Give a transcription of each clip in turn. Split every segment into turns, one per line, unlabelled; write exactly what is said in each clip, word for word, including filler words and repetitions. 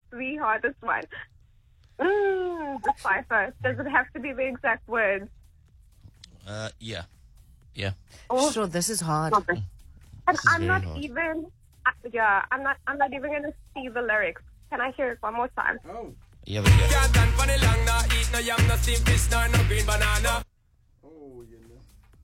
the hardest one. Mm, decipher. Does it have to be the exact words?
Uh, yeah. Yeah.
Oh,
Sure, this is hard.
and
This is
I'm
very
not
hard.
even. Uh, yeah, I'm not. I'm not even gonna see the lyrics. Can I hear it one more time?
Oh.
Yeah, but yeah.
Can't stand for the long, no eat no yam, no steamed fish, no no green banana.
Oh, you know.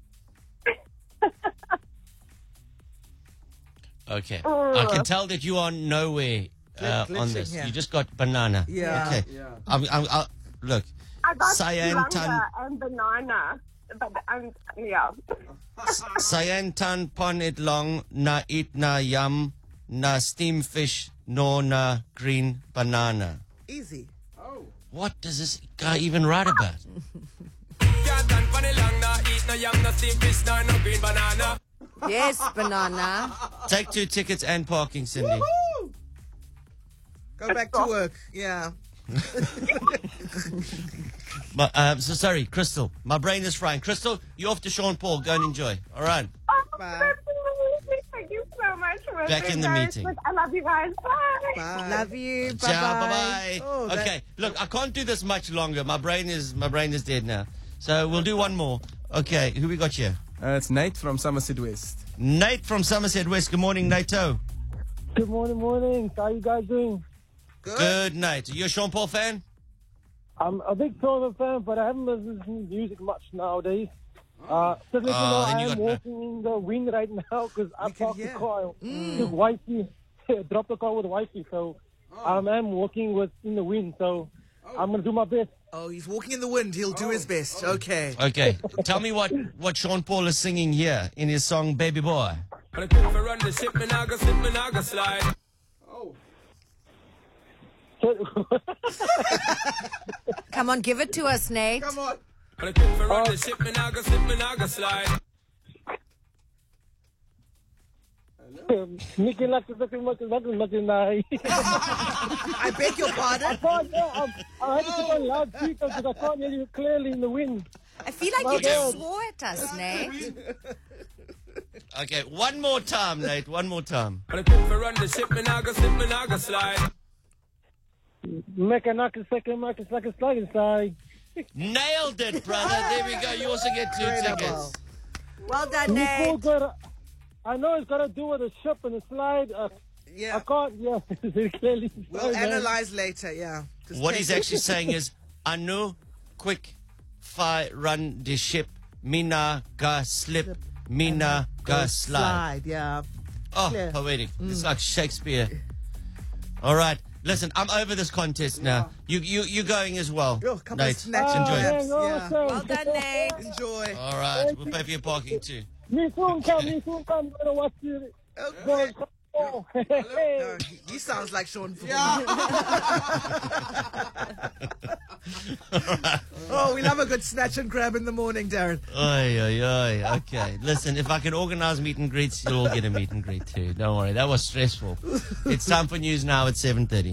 Okay.
Oh.
I can tell that you are nowhere uh,
Glitching
on this.
here.
You just got banana.
Yeah.
Okay.
Yeah.
I'm, I'm, i look.
I got
Cyan
Langa
tan,
and banana, but I'm yeah.
cyan tan pon it long na eat na yum na steam fish no na green banana.
Easy.
Oh.
What does this guy even write about?
Can't stand for the long, no eat no yam, no steamed fish, no no green banana.
Yes, banana.
Take two tickets and parking, Cindy.
Woo! Go back to work. Yeah.
My, um, so sorry, Crystal. My brain is frying. Crystal, you off to Sean Paul. Go and enjoy. All right.
Oh,
Bye.
that's amazing. Thank you so much for
Back in the
guys.
meeting.
I love you guys. Bye.
Bye.
Love you. Bye
Ciao,
bye.
bye-bye.
Oh, that-
Okay, look, I can't do this much longer. My brain is my brain is dead now. So we'll do one more. Okay, who we got here?
Uh, it's Nate from Somerset West.
Nate from Somerset West. Good morning, Nato.
Good morning, morning. How you guys doing?
Good.
Good night. You a Sean Paul fan?
I'm a big Tony fan, but I haven't listened to music much nowadays. Uh, so let you
Oh,
know,
then
I
you
am
got-
walking in the wind right now because I
We can
parked the
hear.
car. Took wifey, dropped the car with wifey, so I am walking with in the wind. So I'm gonna do my best.
Oh, he's walking in the wind. He'll do his best. Okay.
Okay, tell me what, what Sean Paul is singing here in his song Baby Boy.
When I quit for run the ship, me nah go slip, me nah go slide.
Oh.
So,
Come on, give it to us, Nate.
Come on.
When I quit for run the ship, me nah go slip, me nah go slide.
Nicky like to second much much much I
I beg your pardon.
can't hear. I'm, I had to put on loudspeaker because I can't hear you clearly in the wind.
I feel like you just swore at us, Nate.
Okay, one more time, Nate. One more time.
When I quit for run the ship, me nah go slip, me nah go slide.
Make a knock a second, make a second slide inside.
Nailed it, brother. There we go. You also get two
Incredible.
tickets.
Well done,
Nico
Nate.
got. I know it's got to do with a ship and a slide. Uh, I
Yeah.
can't. Yeah, very clearly.
We'll
Sorry, man.
analyze later. Yeah. Just
What
take
he's
it.
actually saying is, Anu, quick, fi run the ship, mina ga slip, mina ga slide.
Yeah.
Oh,
Clear.
poetic. It's like Shakespeare. All right, listen, I'm over this contest now. You, you, you going as well,
Yo, couple of
Nate.
snatch
Ah,
and
Enjoy.
grabs.
man,
Yeah.
awesome.
Well done, Nate.
Enjoy.
All right, we'll pay for your parking too.
Me soon come. Me soon come. Gonna watch you.
Okay.
Oh,
No, he, he sounds like Sean Paul. Oh, we love a good snatch and grab in the morning, Darren.
Oi, oi, oi. Okay, listen, if I can organize meet and greets, you'll all get a meet and greet too. Don't worry, that was stressful. It's time for news now at seven thirty.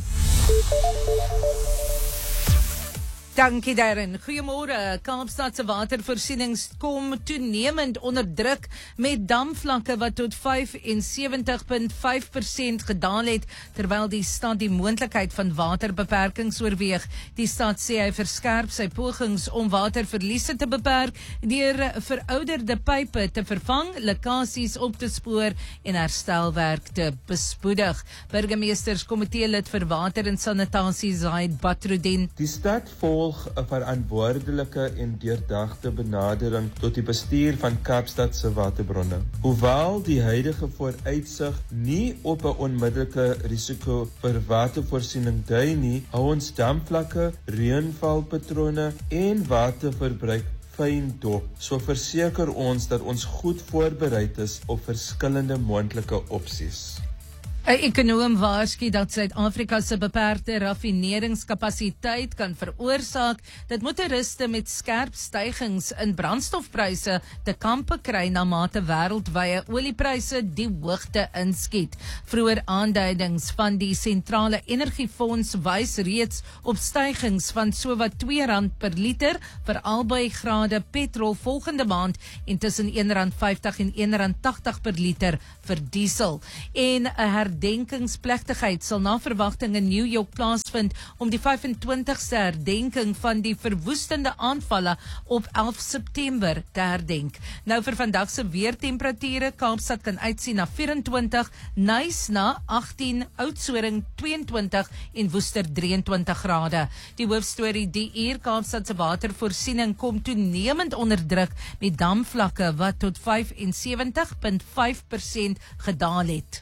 Dankie Darren. Goeiemôre. Kaapstad se watervoorsienings kom toenemend onder druk met damvlakke wat tot vyf en sewentig komma vyf persent gedaal het terwyl die stad die moontlikheid van waterbeperkings oorweeg. Die stad sê hy verskerp sy pogings om waterverliese te beperk deur verouderde pype te vervang, lekkasies op te spoor en herstelwerk te bespoedig. Burgemeesterskomitee lid vir water en sanitasie Zaid Batrudin.
Die stad volg 'n verantwoordelike en deurdagte benadering tot die bestuur van Kaapstad se waterbronne. Hoewel die huidige vooruitsig nie op 'n onmiddellike risiko vir watervoorsiening dui nie, hou ons damvlakke, reënvalpatrone en waterverbruik fyn dop. So verseker ons dat ons goed voorbereid is op verskillende moontlike opsies.
'n Ekonoom waarsku dat Suid-Afrika se beperkte raffineringskapasiteit kan veroorsaak dat motoriste met skerp stygings in brandstofpryse te kampe kry na mate wêreldwye oliepryse die hoogte inskiet. Vroeër aanduidings van die Sentrale Energiefonds wys reeds op stygings van sowat twee rand per liter vir albei grade petrol volgende maand en tussen een rand vyftig en een rand tagtig per liter vir diesel. En 'n herdenkingsplegtigheid sal na verwagting in New York plaasvind om die vyf-en-twintigste herdenking van die verwoestende aanvalle op elf September te herdenk. Nou vir vandag se weertemperature, Kaapstad kan uitsien na vyf-en-twintig, Knysna agtien, Oudtshoorn twee-en-twintig en Woester drie-en-twintig grade. Die hoofstorie die uur, Kaapstad se watervoorsiening kom toenemend onder druk met damvlakke wat tot vyf-en-sewentig komma vyf persent gedaal het.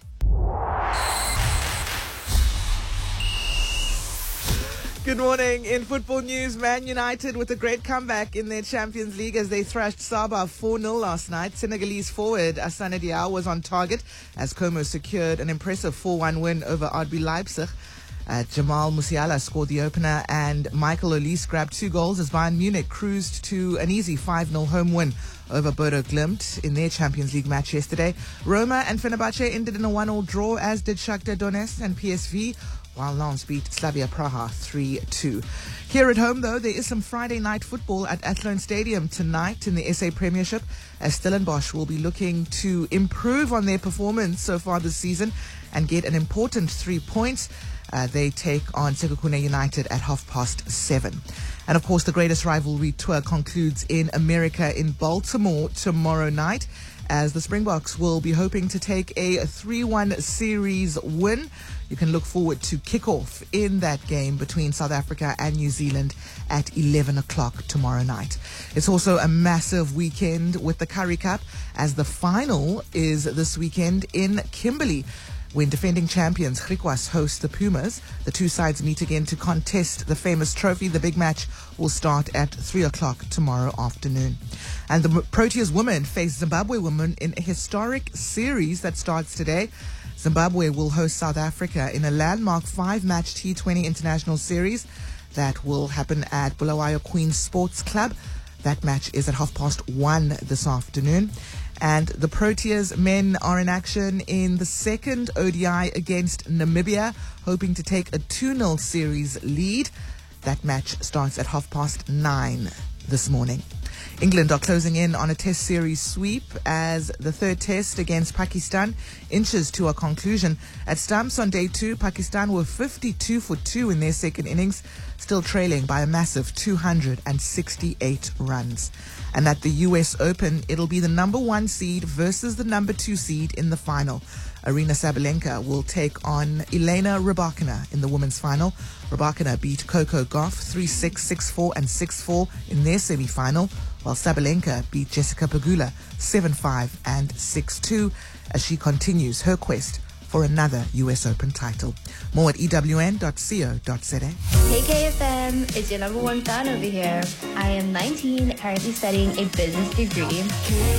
Good morning. In football news, Man United with a great comeback in their Champions League as they thrashed Sabah four nil last night. Senegalese forward Assane Diao was on target as Como secured an impressive four one win over R B Leipzig. Uh, Jamal Musiala scored the opener and Michael Olise grabbed two goals as Bayern Munich cruised to an easy five nil home win over Bodo Glimt in their Champions League match yesterday. Roma and Fenerbahce ended in a one all draw, as did Shakhtar Donetsk and P S V, while Lens beat Slavia Praha three two. Here at home, though, there is some Friday night football at Athlone Stadium tonight in the S A Premiership, as Stellenbosch will be looking to improve on their performance so far this season and get an important three points. Uh, they take on Sekhukhune United at half past seven. And of course, the greatest rivalry tour concludes in America in Baltimore tomorrow night, as the Springboks will be hoping to take a three one series win. You can look forward to kickoff in that game between South Africa and New Zealand at eleven o'clock tomorrow night. It's also a massive weekend with the Currie Cup, as the final is this weekend in Kimberley, when defending champions Griquas host the Pumas. The two sides meet again to contest the famous trophy. The big match will start at three o'clock tomorrow afternoon. And the Proteas women face Zimbabwe women in a historic series that starts today. Zimbabwe will host South Africa in a landmark five-match T twenty international series that will happen at Bulawayo Queens Sports Club. That match is at half past one this afternoon. And the Proteas men are in action in the second O D I against Namibia, hoping to take a two nil series lead. That match starts at half past nine this morning. England are closing in on a test series sweep as the third test against Pakistan inches to a conclusion. At stumps on day two, Pakistan were fifty-two for two in their second innings, still trailing by a massive two hundred sixty-eight runs. And at the U S Open, it'll be the number one seed versus the number two seed in the final. Aryna Sabalenka will take on Elena Rybakina in the women's final. Rybakina beat Coco Gauff three six, six four and six four in their semi-final, while Sabalenka beat Jessica Pegula seven five and six two as she continues her quest for another U S Open title. More at E W N dot co dot z a.
Hey K F M, it's your number one fan over here. I am nineteen, currently studying a business degree.